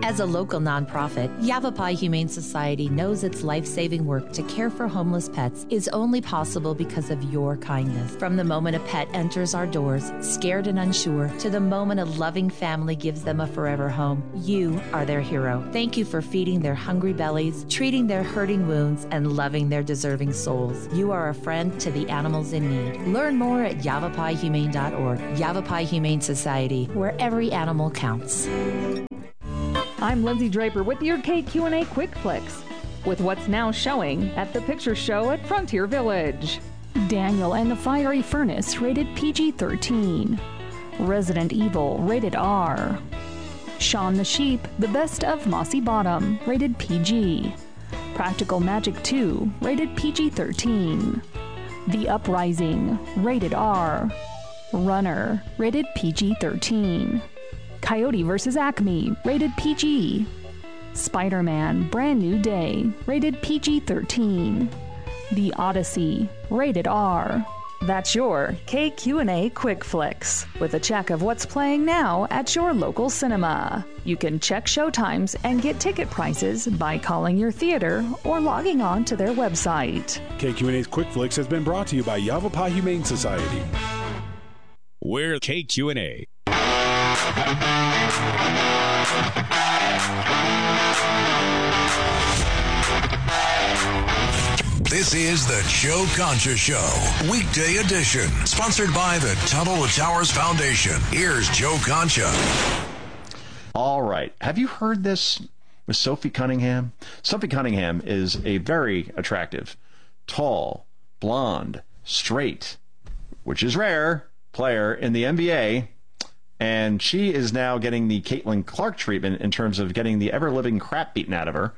As a local nonprofit, Yavapai Humane Society knows its life-saving work to care for homeless pets is only possible because of your kindness. From the moment a pet enters our doors, scared and unsure, to the moment a loving family gives them a forever home, you are their hero. Thank you for feeding their hungry bellies, treating their hurting wounds, and loving their deserving souls. You are a friend to the animals in need. Learn more at yavapaihumane.org. Yavapai Humane Society, where every animal counts. I'm Lindsay Draper with your KQ&A Quick Flicks, with what's now showing at the Picture Show at Frontier Village. Daniel and the Fiery Furnace, rated PG-13. Resident Evil, rated R. Shaun the Sheep, The Best of Mossy Bottom, rated PG. Practical Magic 2, rated PG-13. The Uprising, rated R. Runner, rated PG-13. Coyote vs. Acme, rated PG. Spider-Man, Brand New Day, rated PG-13. The Odyssey, rated R. That's your KQ&A Quick Flicks, with a check of what's playing now at your local cinema. You can check showtimes and get ticket prices by calling your theater or logging on to their website. KQ&A's Quick Flicks has been brought to you by Yavapai Humane Society. We're KQ&A. This is the Joe Concha Show, weekday edition, sponsored by the Tunnel to Towers Foundation. Here's Joe Concha. All right. Have you heard this with Sophie Cunningham? Sophie Cunningham is a very attractive, tall, blonde, straight, which is rare, player in the NBA. And she is now getting the Caitlin Clark treatment in terms of getting the ever-living crap beaten out of her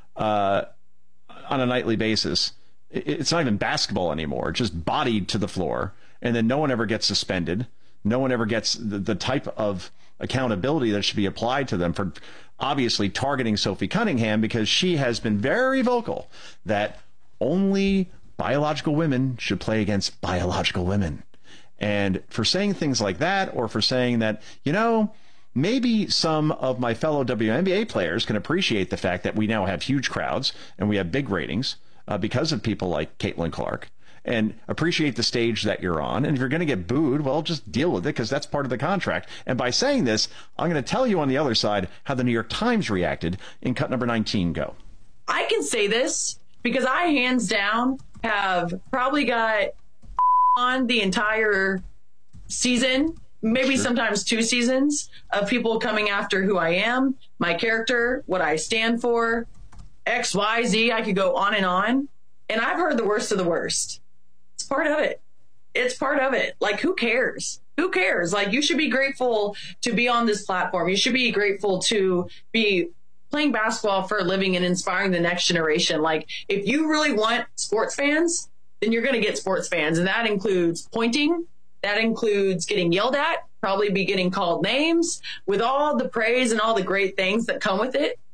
on a nightly basis. It's not even basketball anymore, just bodied to the floor. And then no one ever gets suspended. No one ever gets the type of accountability that should be applied to them for obviously targeting Sophie Cunningham, because she has been very vocal that only biological women should play against biological women. And for saying things like that, or for saying that, you know, maybe some of my fellow WNBA players can appreciate the fact that we now have huge crowds and we have big ratings because of people like Caitlin Clark, and appreciate the stage that you're on. And if you're going to get booed, well, just deal with it, because that's part of the contract. And by saying this, I'm going to tell you on the other side how the New York Times reacted in cut number 19. Go. I can say this because I, hands down, have probably got on the entire season, maybe sometimes 2 seasons, of people coming after who I am, my character, what I stand for, X, Y, Z. I could go on. And I've heard the worst of the worst. It's part of it. It's part of it. Like, who cares? Who cares? Like, you should be grateful to be on this platform. You should be grateful to be playing basketball for a living and inspiring the next generation. Like, if you really want sports fans, then you're going to get sports fans. And that includes pointing. That includes getting yelled at, probably be getting called names, with all the praise and all the great things that come with it.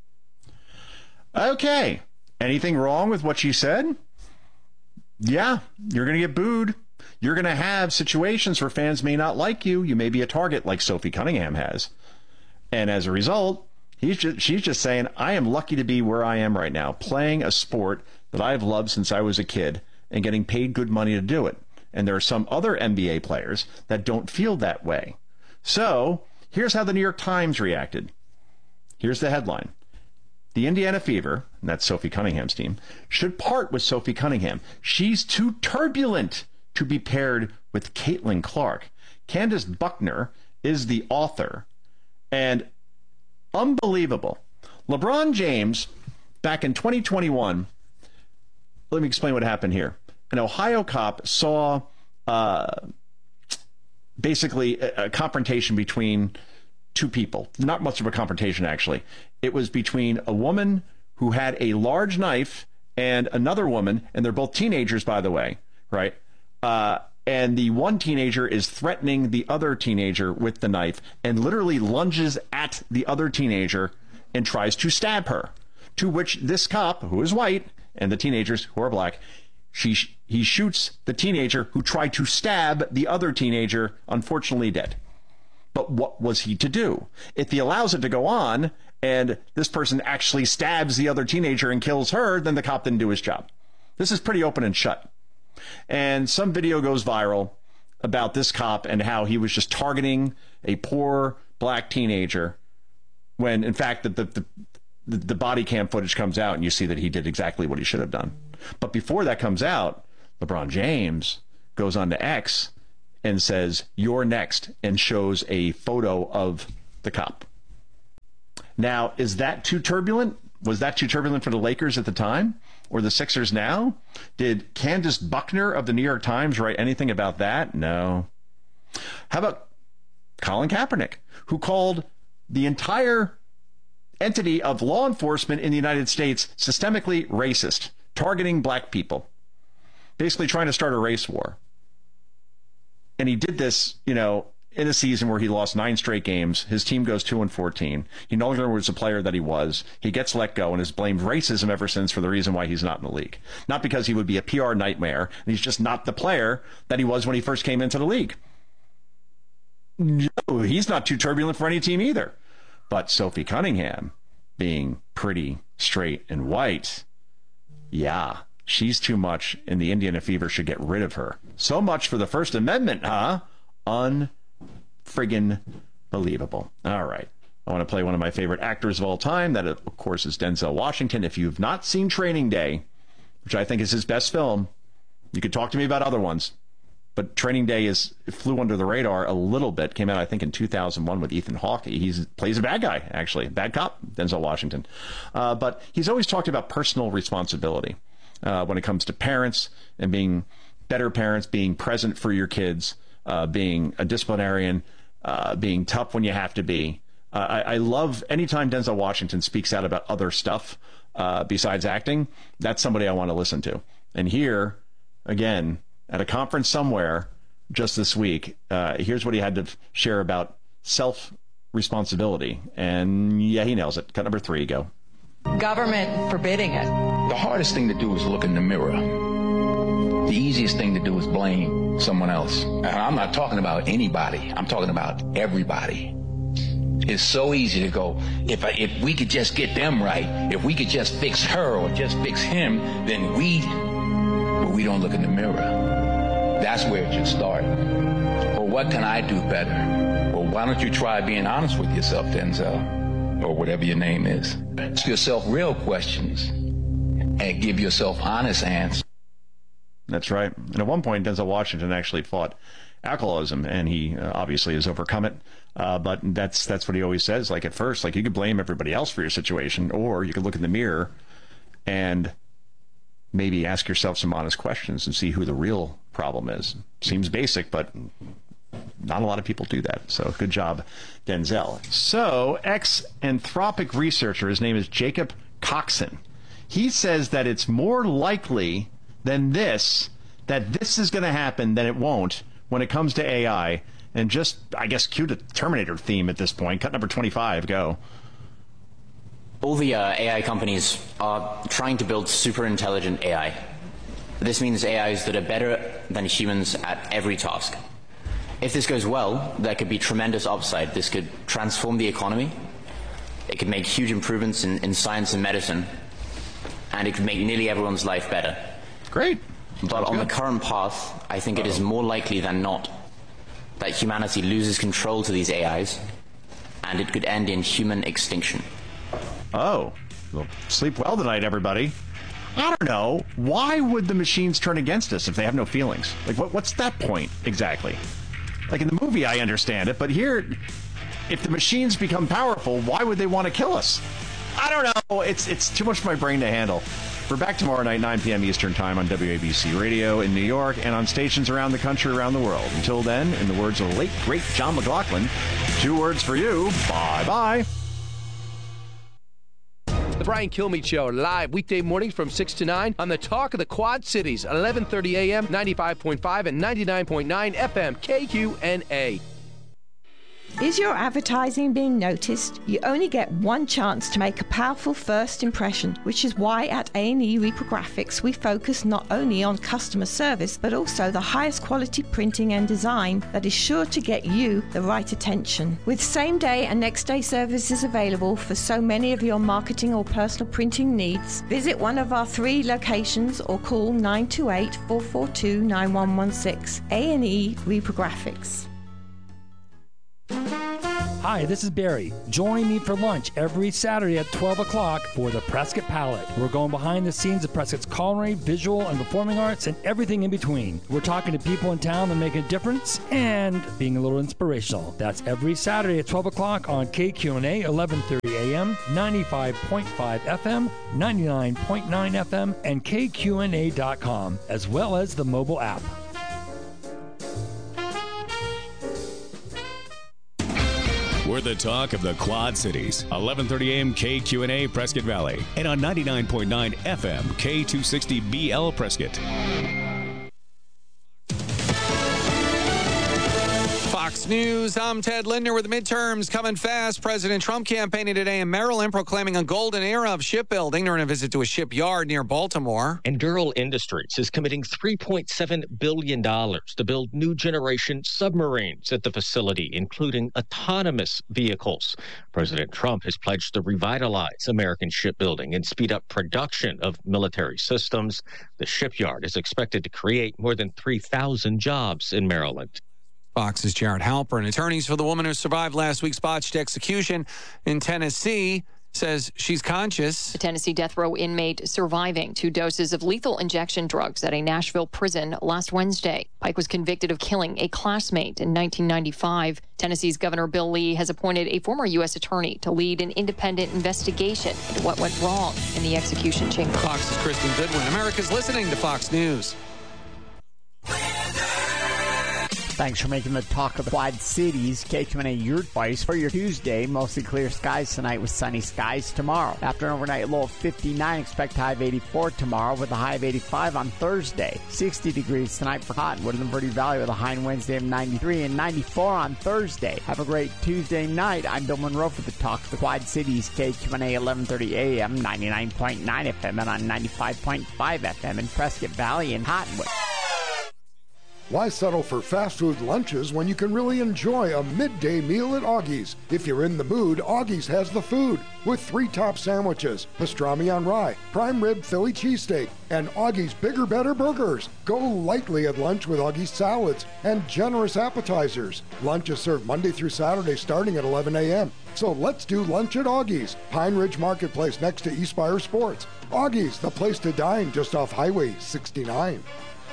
Okay. Anything wrong with what she said? Yeah, you're going to get booed. You're going to have situations where fans may not like you. You may be a target like Sophie Cunningham has. And as a result, she's just saying, I am lucky to be where I am right now, playing a sport that I've loved since I was a kid and getting paid good money to do it. And there are some other NBA players that don't feel that way. So here's how the New York Times reacted. Here's the headline. The Indiana Fever, and that's Sophie Cunningham's team, should part with Sophie Cunningham. She's too turbulent to be paired with Caitlin Clark. Candace Buckner is the author. And unbelievable. LeBron James, back in 2021, let me explain what happened here. An Ohio cop saw basically a confrontation between two people. Not much of a confrontation, actually. It was between a woman who had a large knife and another woman, and they're both teenagers, by the way, right? And the one teenager is threatening the other teenager with the knife and literally lunges at the other teenager and tries to stab her, to which this cop, who is white, and the teenagers, who are black, he shoots the teenager who tried to stab the other teenager, unfortunately dead. But what was he to do? If he allows it to go on and this person actually stabs the other teenager and kills her, then the cop didn't do his job. This is pretty open and shut. And some video goes viral about this cop and how he was just targeting a poor black teenager when, in fact, the body cam footage comes out and you see that he did exactly what he should have done. But before that comes out, LeBron James goes on to X and says, "You're next," and shows a photo of the cop. Now, is that too turbulent? Was that too turbulent for the Lakers at the time or the Sixers now? Did Candace Buckner of the New York Times write anything about that? No. How about Colin Kaepernick, who called the entire entity of law enforcement in the United States systemically racist, targeting black people, basically trying to start a race war. And he did this, in a season where he lost 9 straight games. His team goes 2-14. He no longer was the player that he was. He gets let go and has blamed racism ever since for the reason why he's not in the league. Not because he would be a PR nightmare, and he's just not the player that he was when he first came into the league. No, he's not too turbulent for any team either. But Sophie Cunningham, being pretty, straight, and white, yeah, she's too much, and the Indiana Fever should get rid of her. So much for the First Amendment, huh? Unfriggin' believable. All right. I want to play one of my favorite actors of all time. That, of course, is Denzel Washington. If you've not seen Training Day, which I think is his best film, you could talk to me about other ones. But Training Day flew under the radar a little bit. Came out, I think, in 2001 with Ethan Hawke. He plays a bad guy, actually. Bad cop, Denzel Washington. But he's always talked about personal responsibility when it comes to parents and being better parents, being present for your kids, being a disciplinarian, being tough when you have to be. I love anytime Denzel Washington speaks out about other stuff besides acting. That's somebody I want to listen to. And here, again, at a conference somewhere just this week, here's what he had to share about self-responsibility. And yeah, he nails it. Cut number 3, go. Government forbidding it. The hardest thing to do is look in the mirror. The easiest thing to do is blame someone else. And I'm not talking about anybody. I'm talking about everybody. It's so easy to go, if we could just get them right, if we could just fix her or just fix him, then but we don't look in the mirror. That's where it should start. Well, what can I do better? Well, why don't you try being honest with yourself, Denzel, or whatever your name is? Ask yourself real questions and give yourself honest answers. That's right. And at one point, Denzel Washington actually fought alcoholism, and he obviously has overcome it. But that's what he always says. Like, at first, you could blame everybody else for your situation, or you could look in the mirror and maybe ask yourself some honest questions and see who the real problem is. Seems basic, but not a lot of people do that. So good job, Denzel. So ex-Anthropic researcher, his name is Jacob Coxon. He says that it's more likely than that this is going to happen than it won't when it comes to AI. And just, I guess, cue the Terminator theme at this point. Cut number 25, go. All the AI companies are trying to build super intelligent AI. This means AIs that are better than humans at every task. If this goes well, there could be tremendous upside. This could transform the economy. It could make huge improvements in science and medicine. And it could make nearly everyone's life better. Great. But on the current path, I think it is more likely than not that humanity loses control to these AIs, and it could end in human extinction. Oh, well, sleep well tonight, everybody. I don't know. Why would the machines turn against us if they have no feelings? What's that point exactly? In the movie, I understand it, but here, if the machines become powerful, why would they want to kill us? I don't know. It's too much for my brain to handle. We're back tomorrow night, 9 p.m. Eastern Time on WABC Radio in New York and on stations around the country, around the world. Until then, in the words of the late, great John McLaughlin, 2 words for you. Bye-bye. The Brian Kilmeade Show, live weekday mornings from 6 to 9 on the Talk of the Quad Cities, 11:30 a.m., 95.5 and 99.9 FM, KQNA. Is your advertising being noticed? You only get one chance to make a powerful first impression, which is why at A&E Reprographics we focus not only on customer service, but also the highest quality printing and design that is sure to get you the right attention. With same-day and next-day services available for so many of your marketing or personal printing needs, visit one of our 3 locations or call 928-442-9116. A&E Reprographics. Hi, this is Barry. Join me for lunch every Saturday at 12 o'clock for the Prescott Palette. We're going behind the scenes of Prescott's culinary, visual, and performing arts, and everything in between. We're talking to people in town that make a difference and being a little inspirational. That's every Saturday at 12 o'clock on KQNA, 1130 AM, 95.5 FM, 99.9 FM, and KQNA.com, as well as the mobile app. We're the talk of the Quad Cities. 1130 AM KQNA Prescott Valley. And on 99.9 FM K260BL Prescott. Fox News, I'm Ted Lindner with the midterms coming fast. President Trump campaigning today in Maryland, proclaiming a golden era of shipbuilding during a visit to a shipyard near Baltimore. And Durrell Industries is committing $3.7 billion to build new generation submarines at the facility, including autonomous vehicles. President Trump has pledged to revitalize American shipbuilding and speed up production of military systems. The shipyard is expected to create more than 3,000 jobs in Maryland. Fox's Jared Halpern. Attorneys for the woman who survived last week's botched execution in Tennessee says she's conscious. The Tennessee death row inmate surviving 2 doses of lethal injection drugs at a Nashville prison last Wednesday. Pike was convicted of killing a classmate in 1995. Tennessee's Governor Bill Lee has appointed a former U.S. attorney to lead an independent investigation into what went wrong in the execution chamber. Fox's Kristen Goodwin. America's listening to Fox News. Thanks for making the talk of the Quad Cities. KQNA, your advice for your Tuesday. Mostly clear skies tonight with sunny skies tomorrow. After an overnight low of 59, expect high of 84 tomorrow with a high of 85 on Thursday. 60 degrees tonight for Cottonwood and the Verde Valley with a high on Wednesday of 93 and 94 on Thursday. Have a great Tuesday night. I'm Bill Monroe for the talk of the Quad Cities. KQNA 1130 AM, 99.9 FM and on 95.5 FM in Prescott Valley and Cottonwood. Why settle for fast food lunches when you can really enjoy a midday meal at Augie's? If you're in the mood, Augie's has the food with 3 top sandwiches, pastrami on rye, prime rib Philly cheesesteak, and Augie's Bigger Better Burgers. Go lightly at lunch with Augie's salads and generous appetizers. Lunch is served Monday through Saturday starting at 11 a.m. So let's do lunch at Augie's, Pine Ridge Marketplace next to Eastspire Sports. Augie's, the place to dine just off Highway 69.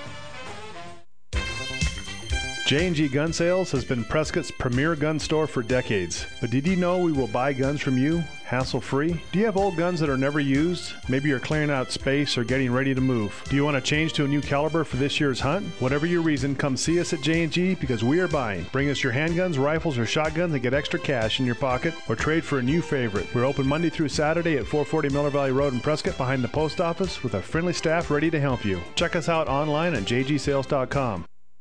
J&G Gun Sales has been Prescott's premier gun store for decades. But did you know we will buy guns from you, hassle-free? Do you have old guns that are never used? Maybe you're clearing out space or getting ready to move. Do you want to change to a new caliber for this year's hunt? Whatever your reason, come see us at J&G because we are buying. Bring us your handguns, rifles, or shotguns and get extra cash in your pocket or trade for a new favorite. We're open Monday through Saturday at 440 Miller Valley Road in Prescott behind the post office with a friendly staff ready to help you. Check us out online at jgsales.com.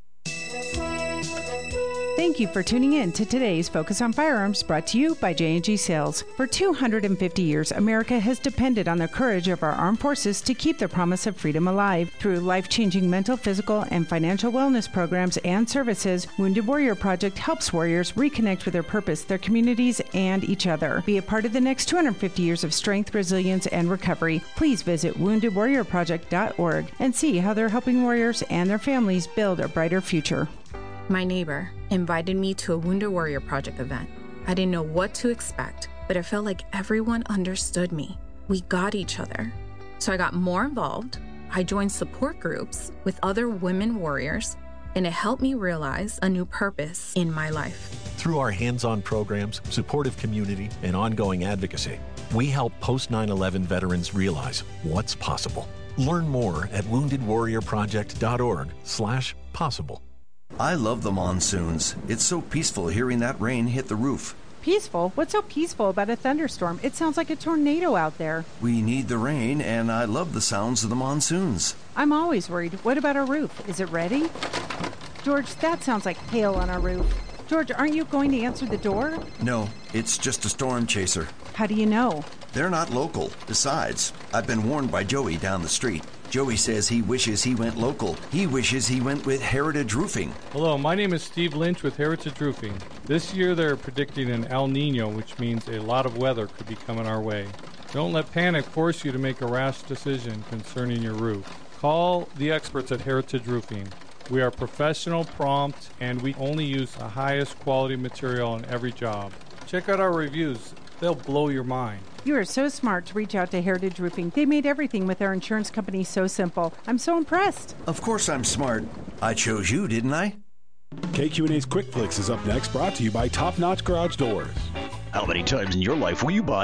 Thank you for tuning in to today's Focus on Firearms, brought to you by J&G Sales. For 250 years, America has depended on the courage of our armed forces to keep the promise of freedom alive. Through life-changing mental, physical, and financial wellness programs and services, Wounded Warrior Project helps warriors reconnect with their purpose, their communities, and each other. Be a part of the next 250 years of strength, resilience, and recovery. Please visit woundedwarriorproject.org and see how they're helping warriors and their families build a brighter future. My neighbor invited me to a Wounded Warrior Project event. I didn't know what to expect, but I felt like everyone understood me. We got each other. So I got more involved. I joined support groups with other women warriors, and it helped me realize a new purpose in my life. Through our hands-on programs, supportive community, and ongoing advocacy, we help post-9/11 veterans realize what's possible. Learn more at woundedwarriorproject.org/possible. I love the monsoons. It's so peaceful hearing that rain hit the roof. Peaceful? What's so peaceful about a thunderstorm? It sounds like a tornado out there. We need the rain, and I love the sounds of the monsoons. I'm always worried. What about our roof? Is it ready? George, that sounds like hail on our roof. George, aren't you going to answer the door? No, it's just a storm chaser. How do you know? They're not local. Besides, I've been warned by Joey down the street. Joey says he wishes he went local. He wishes he went with Heritage Roofing. Hello, my name is Steve Lynch with Heritage Roofing. This year they're predicting an El Nino, which means a lot of weather could be coming our way. Don't let panic force you to make a rash decision concerning your roof. Call the experts at Heritage Roofing. We are professional, prompt, and we only use the highest quality material on every job. Check out our reviews. They'll blow your mind. You are so smart to reach out to Heritage Roofing. They made everything with their insurance company so simple. I'm so impressed. Of course I'm smart. I chose you, didn't I? KQNA's Quick Flicks is up next, brought to you by Top Notch Garage Doors. How many times in your life will you buy